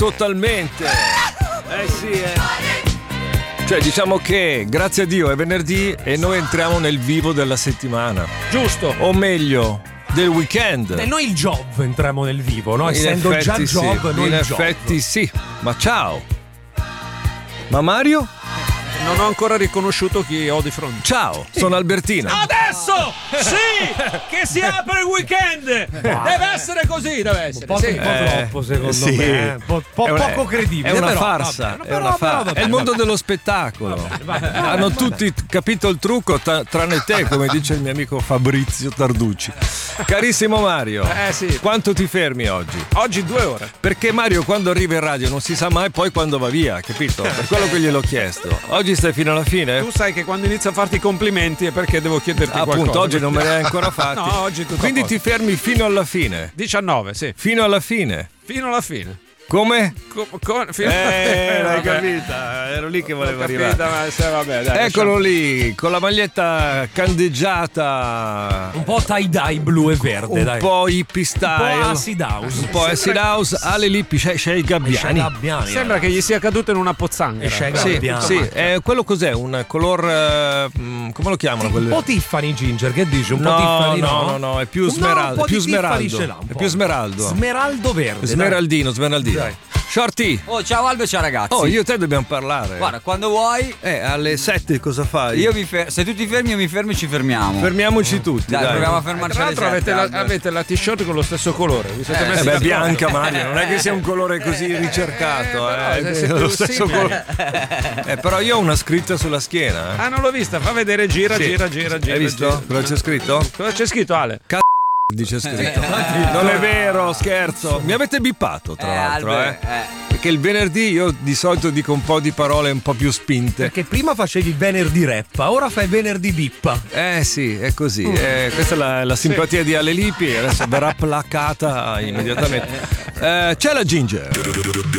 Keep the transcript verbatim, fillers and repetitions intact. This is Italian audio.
totalmente. Eh sì, eh. Cioè diciamo che grazie a Dio è venerdì e noi entriamo nel vivo della settimana. Giusto. O meglio, del weekend. E noi il job entriamo nel vivo, no? In Essendo effetti già il job, sì. noi In il job. effetti sì. Ma ciao. Ma Mario? Non ho ancora riconosciuto chi ho di fronte. Ciao, sono Albertino. Adesso sì, che si apre il weekend. Deve essere così, deve essere. Un po', Sì. un po' troppo, secondo sì. me. eh. Un po', po- È una- poco credibile. È una però, farsa. vabbè, è, però, una però, farsa. vabbè, È il mondo vabbè. dello spettacolo. Vabbè, vabbè, Hanno vabbè. tutti capito il trucco, ta- tranne te, come dice il mio amico Fabrizio Tarducci. Carissimo Mario, Eh sì. quanto ti fermi oggi? Oggi due ore. Perché Mario quando arriva in radio non si sa mai poi quando va via, capito? Per quello che gliel'ho chiesto. Oggi stai fino alla fine? Tu sai che quando inizio a farti complimenti è perché devo chiederti Appunto, qualcosa. oggi non me ne hai ancora fatti. No, oggi tutto a Quindi posto. ti fermi fino alla fine. diciannove, sì. Fino alla fine. Fino alla fine. Come? Co- con- fino- Eh, l'hai Vabbè. capita, ero lì che volevo L'ho arrivare. capita, ma se- vabbè, dai, Eccolo lasciamo. lì, con la maglietta candeggiata, Un po' tie-dye blu e verde, un dai. po' hippie style, Un po' acid house. un po' acid house, alle lippi, c'è, c'è i C'è gabbiani. Gabbiani. Sembra che gli sia caduto in una pozzanghera. Esce Sì, Gabbiani. sì, eh, quello cos'è? Un color, eh, mm, come lo chiamano? Un quelle- po' Tiffany Ginger, che dici? Un po' No, Tiffany, no, no? no, no, è più No, smeraldo, un po' è più di Tiffany smeraldo, ce l'ha, un è po'. più smeraldo. Smeraldo verde. dai. Smeraldino, smeraldino. Dai. Shorty, Oh, ciao Albe, ciao ragazzi. oh, io e te dobbiamo parlare. Guarda, quando vuoi, Eh, alle sette cosa fai? io mi fer- se tu ti fermi, io mi fermo e ci fermiamo. Fermiamoci tutti, Dai, dai. proviamo a fermarci Tra alle l'altro avete sette, la, Albe. avete la t-shirt con lo stesso colore. Vi siete Eh, messi Eh beh, d'accordo? bianca Mario, non è che sia un colore così ricercato, Eh, eh, però, è siete lo un stesso simile. colore. Eh, però io ho una scritta sulla schiena. Eh. Ah, non l'ho vista, fa vedere, gira, Sì. gira, gira, gira. Hai visto? gira. Cosa c'è scritto? Cosa c'è scritto, Ale? Dice scritto. Non è vero, scherzo. Mi avete bippato, tra Eh, l'altro, Albe, eh. eh. Perché il venerdì io di solito dico un po' di parole un po' più spinte. Perché prima facevi venerdì rappa, ora fai venerdì bippa. Eh sì, è così. Eh, questa è la, la simpatia di Ale Lippi, adesso verrà placata immediatamente. Eh, c'è la Ginger.